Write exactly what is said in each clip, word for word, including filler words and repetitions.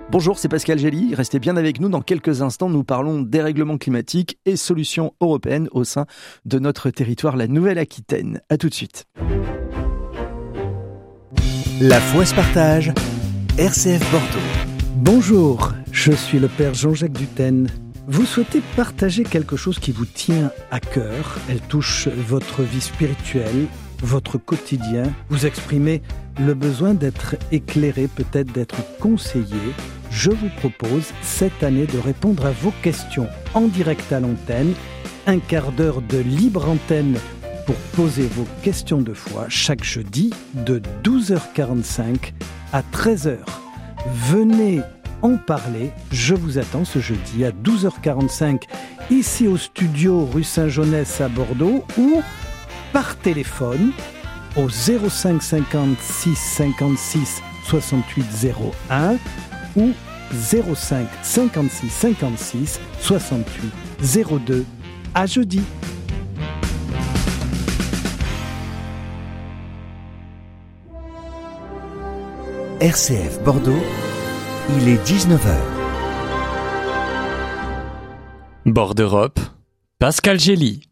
Bonjour, c'est Pascal Gély. Restez bien avec nous. Dans quelques instants, nous parlons dérèglement climatique et solutions européennes au sein de notre territoire, la Nouvelle-Aquitaine. À tout de suite. La foi se partage, R C F Bordeaux. Bonjour, je suis le Père Jean-Jacques Dutène. Vous souhaitez partager quelque chose qui vous tient à cœur. Elle touche votre vie spirituelle, votre quotidien. Vous exprimez le besoin d'être éclairé, peut-être d'être conseillé. Je vous propose cette année de répondre à vos questions en direct à l'antenne. Un quart d'heure de libre antenne pour poser vos questions de foi chaque jeudi de douze heures quarante-cinq à treize heures. Venez en parler. Je vous attends ce jeudi à douze heures quarante-cinq ici au studio rue Saint-Genès à Bordeaux ou par téléphone au zéro cinq cinquante-six cinquante-six soixante-huit zéro un ou zéro cinq cinquante-six cinquante-six soixante-huit zéro deux. À jeudi. R C F Bordeaux, il est dix-neuf heures. Bord d'Europe, Pascal Gély.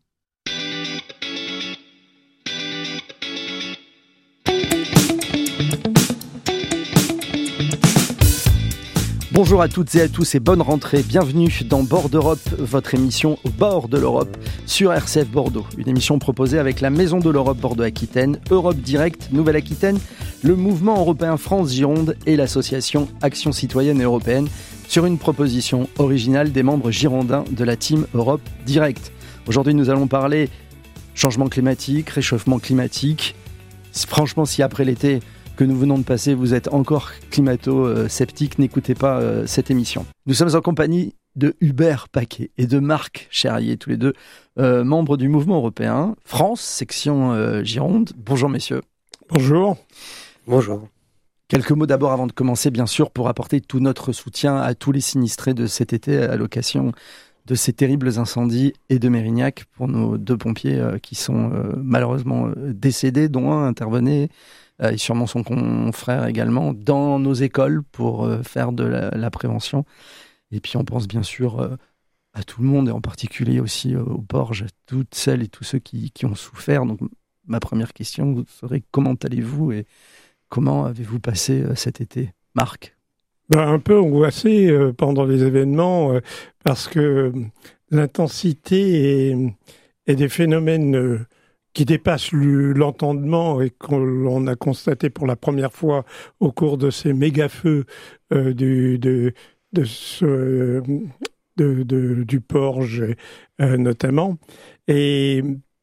Bonjour à toutes et à tous et bonne rentrée. Bienvenue dans Bord d'Europe, votre émission au bord de l'Europe sur R C F Bordeaux. Une émission proposée avec la Maison de l'Europe Bordeaux-Aquitaine, Europe Direct Nouvelle-Aquitaine, le Mouvement Européen France-Gironde et l'association Action Citoyenne Européenne sur une proposition originale des membres girondins de la team Europe Direct. Aujourd'hui, nous allons parler changement climatique, réchauffement climatique. Franchement, si après l'été que nous venons de passer, vous êtes encore climato-sceptique, n'écoutez pas euh, cette émission. Nous sommes en compagnie de Hubert Paquet et de Marc Cherrier, tous les deux euh, membres du Mouvement Européen France, section euh, Gironde. Bonjour messieurs. Bonjour. Bonjour. Quelques mots d'abord avant de commencer, bien sûr, pour apporter tout notre soutien à tous les sinistrés de cet été à l'occasion de ces terribles incendies et de Mérignac, pour nos deux pompiers euh, qui sont euh, malheureusement euh, décédés, dont un intervenait Euh, et sûrement son confrère également, dans nos écoles pour euh, faire de la, la prévention. Et puis on pense bien sûr euh, à tout le monde, et en particulier aussi euh, aux Porges, à toutes celles et tous ceux qui, qui ont souffert. Donc ma première question serait: comment allez-vous et comment avez-vous passé euh, cet été, Marc? Ben, un peu angoissé euh, pendant les événements, euh, parce que euh, l'intensité et, et des phénomènes euh, qui dépasse l'entendement et qu'on a constaté pour la première fois au cours de ces méga-feux euh, du, de, de ce, de, de, du Porge euh, notamment. Et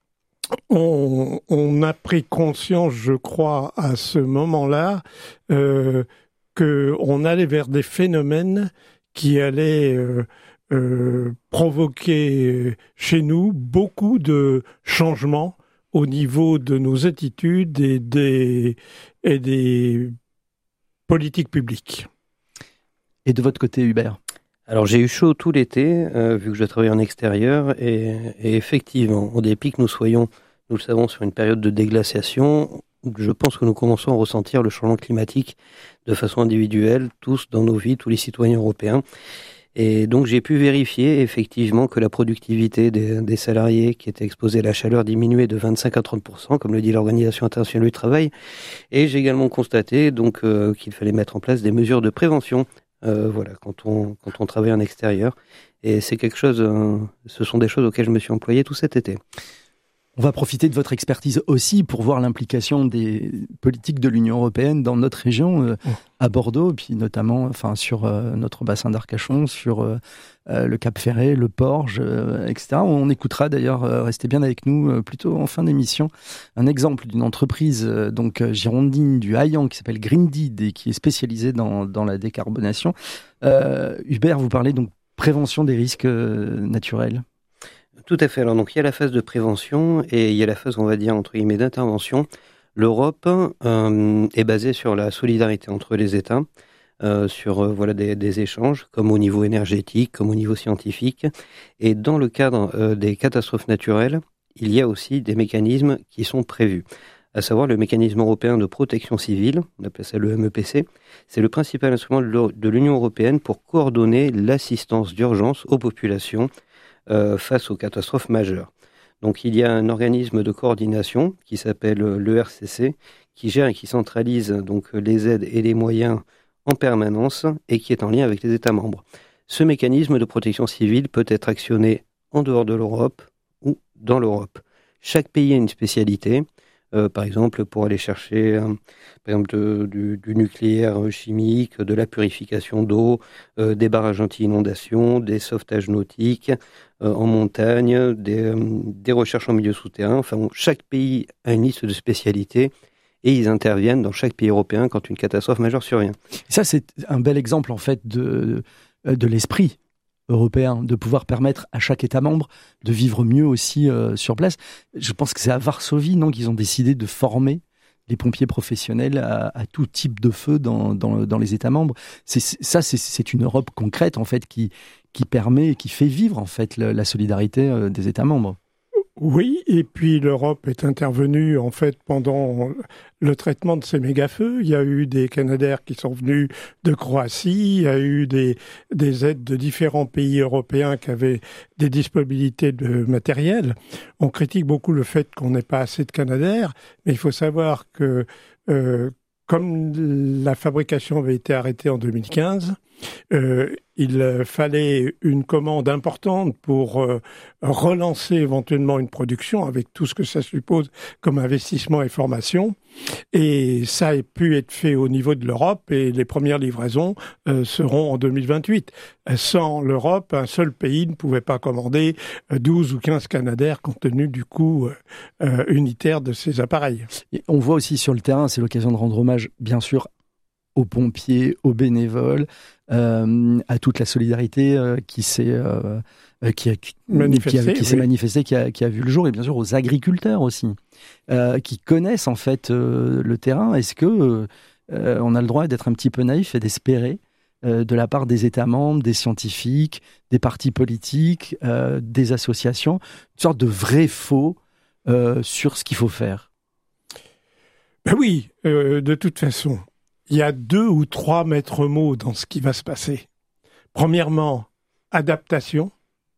on, on a pris conscience, je crois, à ce moment-là, euh, qu'on allait vers des phénomènes qui allaient euh, euh, provoquer chez nous beaucoup de changements au niveau de nos attitudes et des, et des politiques publiques. Et de votre côté, Hubert? Alors j'ai eu chaud tout l'été, euh, vu que je travaille en extérieur, et, et effectivement, au dépit que nous soyons, nous le savons, sur une période de déglaciation, je pense que nous commençons à ressentir le changement climatique de façon individuelle, tous dans nos vies, tous les citoyens européens. Et donc j'ai pu vérifier effectivement que la productivité des, des salariés qui étaient exposés à la chaleur diminuait de vingt-cinq à trente pour cent, comme le dit l'Organisation internationale du travail. Et j'ai également constaté donc euh, qu'il fallait mettre en place des mesures de prévention, euh, voilà, quand on quand on travaille en extérieur. Et c'est quelque chose, euh, ce sont des choses auxquelles je me suis employé tout cet été. On va profiter de votre expertise aussi pour voir l'implication des politiques de l'Union européenne dans notre région, euh, à Bordeaux, et puis notamment enfin, sur euh, notre bassin d'Arcachon, sur euh, euh, le Cap Ferret, le Porge, euh, et cetera. On écoutera d'ailleurs, euh, restez bien avec nous, euh, plutôt en fin d'émission, un exemple d'une entreprise euh, donc euh, girondine du Haillan qui s'appelle Greendeed et qui est spécialisée dans, dans la décarbonation. Euh, Hubert, vous parlez donc prévention des risques euh, naturels. Tout à fait. Alors, donc, il y a la phase de prévention et il y a la phase, on va dire, entre guillemets, d'intervention. L'Europe euh, est basée sur la solidarité entre les États, euh, sur euh, voilà des, des échanges, comme au niveau énergétique, comme au niveau scientifique. Et dans le cadre euh, des catastrophes naturelles, il y a aussi des mécanismes qui sont prévus. à savoir le mécanisme européen de protection civile, on appelle ça le M E P C. C'est le principal instrument de l'Union européenne pour coordonner l'assistance d'urgence aux populations euh, face aux catastrophes majeures. Donc il y a un organisme de coordination qui s'appelle l'E R C C, qui gère et qui centralise donc les aides et les moyens en permanence et qui est en lien avec les États membres. Ce mécanisme de protection civile peut être actionné en dehors de l'Europe ou dans l'Europe. Chaque pays a une spécialité. Euh, par exemple, pour aller chercher euh, par exemple, de, du, du nucléaire chimique, de la purification d'eau, euh, des barrages anti-inondation, des sauvetages nautiques euh, en montagne, des, euh, des recherches en milieu souterrain. Enfin, bon, chaque pays a une liste de spécialités et ils interviennent dans chaque pays européen quand une catastrophe majeure survient. Ça, c'est un bel exemple, en fait, de, de l'esprit européen, de pouvoir permettre à chaque État membre de vivre mieux aussi euh, sur place. Je pense que c'est à Varsovie, non, qu'ils ont décidé de former les pompiers professionnels à, à tout type de feu dans, dans, dans les États membres. C'est, ça, c'est, c'est une Europe concrète, en fait, qui, qui permet, qui fait vivre, en fait, la, la solidarité euh, des États membres. Oui, et puis l'Europe est intervenue en fait pendant le traitement de ces méga-feux. Il y a eu des Canadaires qui sont venus de Croatie, il y a eu des, des aides de différents pays européens qui avaient des disponibilités de matériel. On critique beaucoup le fait qu'on n'ait pas assez de Canadaires, mais il faut savoir que euh, comme la fabrication avait été arrêtée en deux mille quinze, euh, il fallait une commande importante pour euh, relancer éventuellement une production avec tout ce que ça suppose comme investissement et formation. Et ça a pu être fait au niveau de l'Europe et les premières livraisons euh, seront en deux mille vingt-huit. Sans l'Europe, un seul pays ne pouvait pas commander douze ou quinze Canadaires compte tenu du coût euh, unitaire de ces appareils. Et on voit aussi sur le terrain, c'est l'occasion de rendre hommage, bien sûr, aux pompiers, aux bénévoles, euh, à toute la solidarité euh, qui s'est euh, qui a, qui, manifestée, qui, a, qui oui. s'est manifestée, qui a, qui a vu le jour, et bien sûr aux agriculteurs aussi, euh, qui connaissent en fait euh, le terrain. Est-ce que euh, on a le droit d'être un petit peu naïf et d'espérer euh, de la part des États membres, des scientifiques, des partis politiques, euh, des associations, une sorte de vrai faux euh, sur ce qu'il faut faire? Ben oui, euh, de toute façon. Il y a deux ou trois maîtres mots dans ce qui va se passer. Premièrement, adaptation.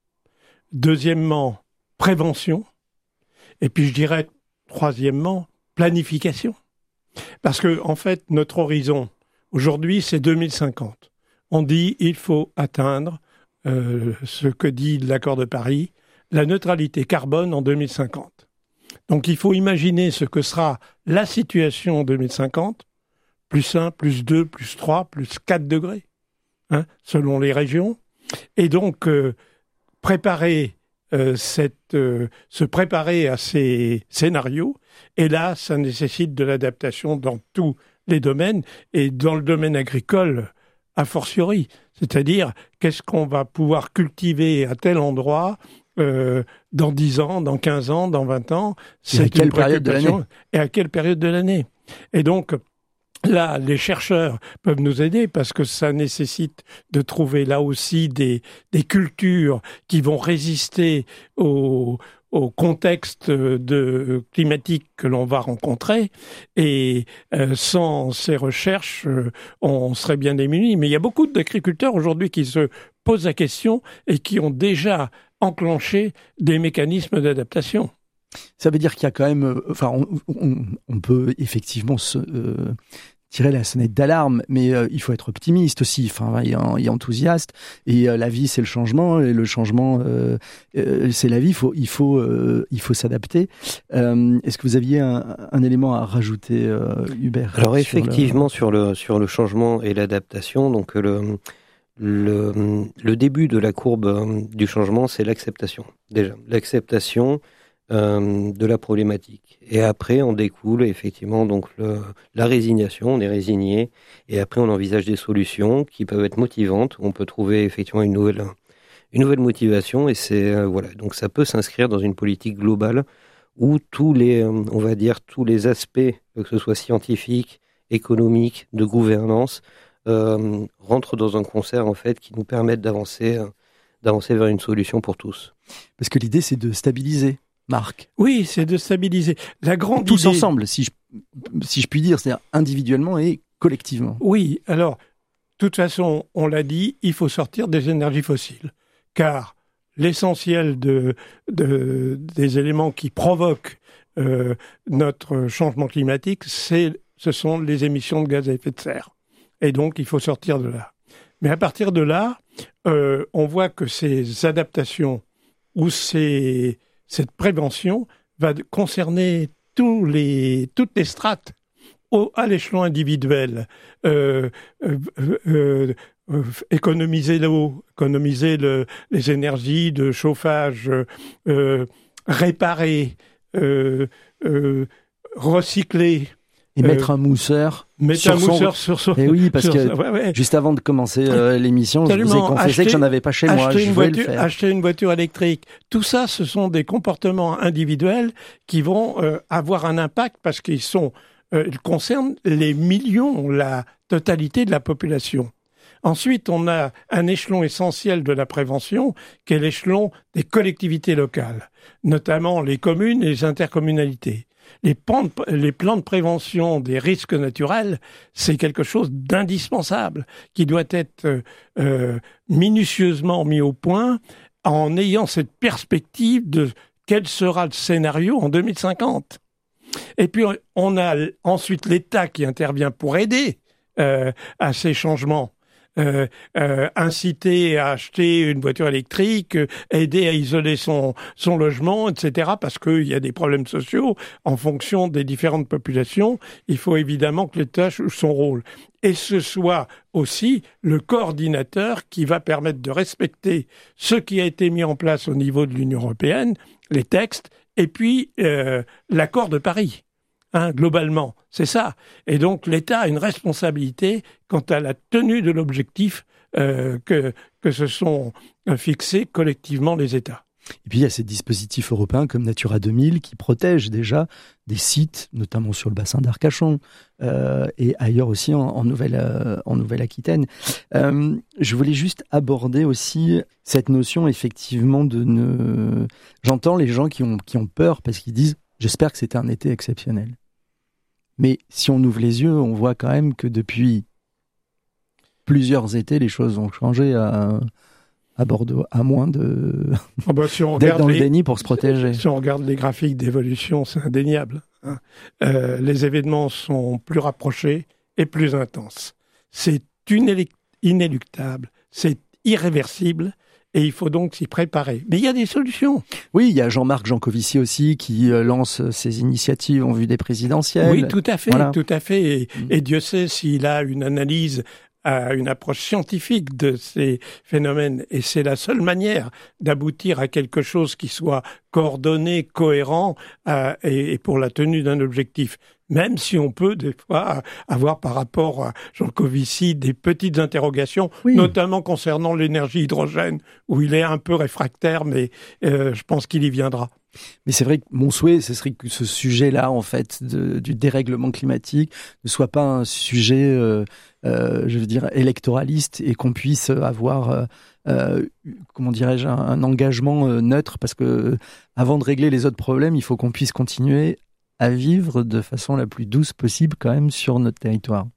Deuxièmement, prévention. Et puis je dirais, troisièmement, planification. Parce que, en fait, notre horizon, aujourd'hui, c'est deux mille cinquante. On dit il faut atteindre euh, ce que dit l'accord de Paris, la neutralité carbone en deux mille cinquante. Donc il faut imaginer ce que sera la situation en deux mille cinquante, plus un, plus deux, plus trois, plus quatre degrés, hein, selon les régions. Et donc, euh, préparer, euh, cette, euh, se préparer à ces scénarios, et là, ça nécessite de l'adaptation dans tous les domaines, et dans le domaine agricole, a fortiori. C'est-à-dire, qu'est-ce qu'on va pouvoir cultiver à tel endroit euh, dans dix ans, dans quinze ans, dans vingt ans. C'est à quelle période de l'année ? Et à quelle période de l'année ? Et donc, là, les chercheurs peuvent nous aider parce que ça nécessite de trouver là aussi des, des cultures qui vont résister au, au contexte de, climatique que l'on va rencontrer. Et euh, sans ces recherches, euh, on serait bien démunis. Mais il y a beaucoup d'agriculteurs aujourd'hui qui se posent la question et qui ont déjà enclenché des mécanismes d'adaptation. Ça veut dire qu'il y a quand même... Euh, enfin, on, on, on peut effectivement se... Euh, tirer la sonnette d'alarme, mais euh, il faut être optimiste aussi, enfin, et, et enthousiaste. Et euh, la vie, c'est le changement, et le changement, euh, euh, c'est la vie. Il faut, il faut, euh, il faut s'adapter. Euh, est-ce que vous aviez un, un élément à rajouter, euh, Hubert ? Alors sur effectivement, le... sur le sur le changement et l'adaptation, donc le le le début de la courbe du changement, c'est l'acceptation. Déjà, l'acceptation Euh, de la problématique. Et après, on découle effectivement donc le, la résignation, on est résigné, et après on envisage des solutions qui peuvent être motivantes. On peut trouver effectivement une nouvelle, une nouvelle motivation, et c'est euh, voilà. Donc ça peut s'inscrire dans une politique globale où tous les, euh, on va dire tous les aspects, que ce soit scientifique, économique, de gouvernance, euh, rentrent dans un concert en fait qui nous permettent d'avancer, euh, d'avancer vers une solution pour tous. Parce que l'idée, c'est de stabiliser Marc. Oui, c'est de stabiliser. La grande Tous idée... ensemble, si je, si je puis dire, c'est-à-dire individuellement et collectivement. Oui, alors, de toute façon, on l'a dit, il faut sortir des énergies fossiles. Car l'essentiel de, de, des éléments qui provoquent euh, notre changement climatique, c'est, ce sont les émissions de gaz à effet de serre. Et donc, il faut sortir de là. Mais à partir de là, euh, on voit que ces adaptations ou ces, cette prévention va concerner tous les, toutes les strates au, à l'échelon individuel. Euh, euh, euh, euh, économiser l'eau, économiser le, les énergies de chauffage, euh, réparer, euh, euh, recycler. Et euh, mettre un mousseur mettre sur un son... mousseur sur son... Et oui, parce sur... que ouais, ouais. juste avant de commencer euh, l'émission, Absolument. je vous ai confessé acheter, que j'en avais pas chez moi. Je une vais voiture, le faire. Acheter une voiture électrique. Tout ça, ce sont des comportements individuels qui vont euh, avoir un impact parce qu'ils sont, euh, ils concernent les millions, la totalité de la population. Ensuite, on a un échelon essentiel de la prévention, qui est l'échelon des collectivités locales, notamment les communes et les intercommunalités. Les plans, de, les plans de prévention des risques naturels, c'est quelque chose d'indispensable, qui doit être euh, minutieusement mis au point en ayant cette perspective de quel sera le scénario en deux mille cinquante. Et puis, on a ensuite l'État qui intervient pour aider euh, à ces changements. Euh, euh, inciter à acheter une voiture électrique, euh, aider à isoler son, son logement, et cetera, parce qu'il y a des problèmes sociaux en fonction des différentes populations. Il faut évidemment que l'État joue son rôle. Et ce soit aussi le coordinateur qui va permettre de respecter ce qui a été mis en place au niveau de l'Union européenne, les textes, et puis euh, l'accord de Paris. Hein, globalement, c'est ça. Et donc, l'État a une responsabilité quant à la tenue de l'objectif euh, que, que se sont fixés collectivement les États. Et puis, il y a ces dispositifs européens comme Natura deux mille qui protègent déjà des sites, notamment sur le bassin d'Arcachon euh, et ailleurs aussi en, en, Nouvelle, euh, en Nouvelle-Aquitaine. Euh, je voulais juste aborder aussi cette notion, effectivement, de ne... J'entends les gens qui ont, qui ont peur parce qu'ils disent « J'espère que c'était un été exceptionnel ». Mais si on ouvre les yeux, on voit quand même que depuis plusieurs étés, les choses ont changé à, à Bordeaux, à moins de oh bah si on d'être dans les, le déni pour se protéger. Si on regarde les graphiques d'évolution, c'est indéniable. Hein. Euh, les événements sont plus rapprochés et plus intenses. C'est inéluctable, c'est irréversible. Et il faut donc s'y préparer. Mais il y a des solutions. Oui, il y a Jean-Marc Jancovici aussi qui lance ses initiatives en vue des présidentielles. Oui, tout à fait, voilà. tout à fait. Et, mmh. et Dieu sait s'il a une analyse, euh, une approche scientifique de ces phénomènes. Et c'est la seule manière d'aboutir à quelque chose qui soit coordonné, cohérent euh, et, et pour la tenue d'un objectif. Même si on peut des fois avoir par rapport à Jancovici des petites interrogations, oui. notamment concernant l'énergie hydrogène, où il est un peu réfractaire, mais euh, je pense qu'il y viendra. Mais c'est vrai que mon souhait, ce serait que ce sujet-là, en fait, de, du dérèglement climatique, ne soit pas un sujet, euh, euh, je veux dire, électoraliste, et qu'on puisse avoir, euh, euh, comment dirais-je, un, un engagement euh, neutre, parce que avant de régler les autres problèmes, il faut qu'on puisse continuer à vivre de façon la plus douce possible quand même sur notre territoire.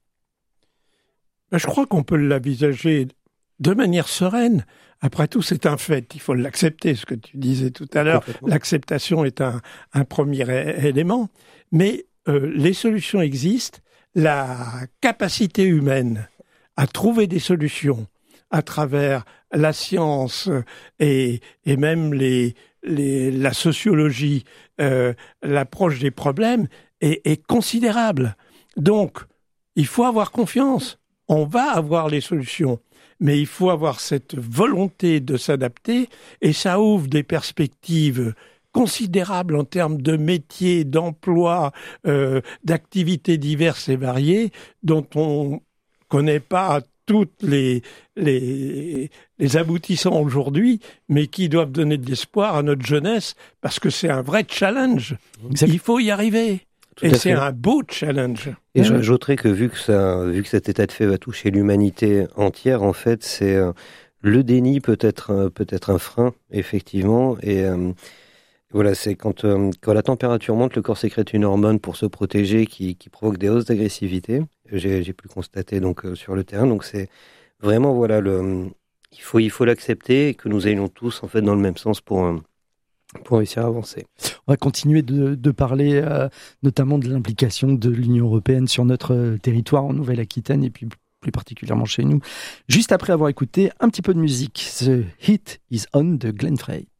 Je crois qu'on peut l'envisager de manière sereine. Après tout, c'est un fait. Il faut l'accepter, ce que tu disais tout à l'heure. L'acceptation est un, un premier é- élément. Mais euh, les solutions existent. La capacité humaine à trouver des solutions à travers la science et, et même les, les, la sociologie, euh, l'approche des problèmes est, est considérable. Donc, il faut avoir confiance. On va avoir les solutions. Mais il faut avoir cette volonté de s'adapter et ça ouvre des perspectives considérables en termes de métiers, d'emplois, euh, d'activités diverses et variées dont on connaît pas toutes les, les, les aboutissants aujourd'hui, mais qui doivent donner de l'espoir à notre jeunesse parce que c'est un vrai challenge. Exact. Il faut y arriver. Tout et c'est un beau challenge. Et j'ajouterais que vu que ça, vu que cet état de fait va toucher l'humanité entière, en fait, c'est euh, le déni peut être peut être un frein, effectivement. Et euh, Voilà, c'est quand, euh, quand la température monte, le corps sécrète une hormone pour se protéger qui, qui provoque des hausses d'agressivité. J'ai, j'ai pu le constater donc, euh, sur le terrain. Donc c'est vraiment, voilà, le, il faut, il faut l'accepter et que nous ayons tous en fait dans le même sens pour, euh, pour réussir à avancer. On va continuer de, de parler euh, notamment de l'implication de l'Union européenne sur notre territoire en Nouvelle-Aquitaine et puis plus particulièrement chez nous, juste après avoir écouté un petit peu de musique. The Heat is On de Glenn Frey.